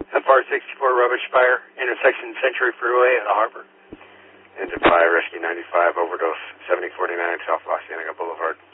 FR64 rubbish fire, intersection Century Freeway at the Harbor. Engine 5, Rescue 95, overdose, 7049 South Los Cienega Boulevard.